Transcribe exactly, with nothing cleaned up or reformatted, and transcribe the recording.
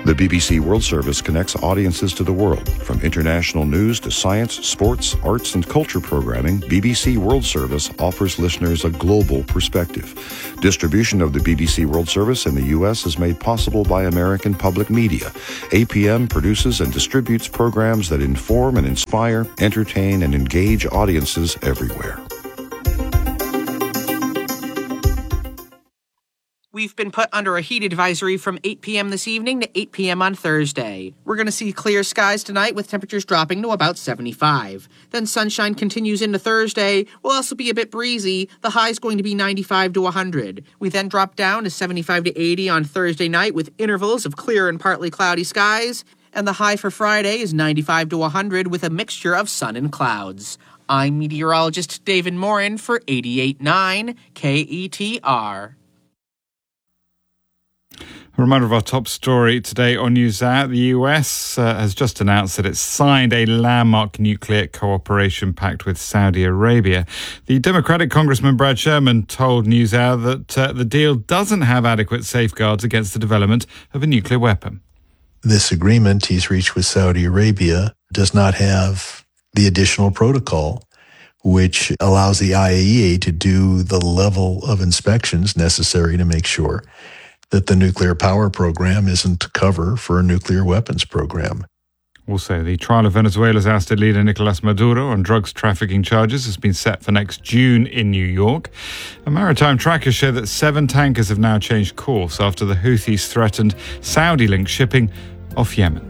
The B B C World Service connects audiences to the world. From international news to science, sports, arts, and culture programming, B B C World Service offers listeners a global perspective. Distribution of the B B C World Service in the U S is made possible by American Public Media. A P M produces and distributes programs that inform and inspire, entertain, and engage audiences everywhere. We've been put under a heat advisory from eight p.m. this evening to eight p.m. on Thursday. We're going to see clear skies tonight with temperatures dropping to about seventy-five. Then sunshine continues into Thursday. Will also be a bit breezy. The high is going to be ninety-five to one hundred. We then drop down to seventy-five to eighty on Thursday night with intervals of clear and partly cloudy skies. And the high for Friday is ninety-five to one hundred with a mixture of sun and clouds. I'm meteorologist David Morin for eighty-eight point nine K E T R. A reminder of our top story today on NewsHour. The U S uh, has just announced that it's signed a landmark nuclear cooperation pact with Saudi Arabia. The Democratic Congressman Brad Sherman told NewsHour that uh, the deal doesn't have adequate safeguards against the development of a nuclear weapon. This agreement he's reached with Saudi Arabia does not have the additional protocol which allows the I A E A to do the level of inspections necessary to make sure that the nuclear power program isn't to cover for a nuclear weapons program. Also, the trial of Venezuela's ousted leader Nicolas Maduro on drugs trafficking charges has been set for next June in New York. A maritime trackers show that seven tankers have now changed course after the Houthis threatened Saudi-linked shipping off Yemen.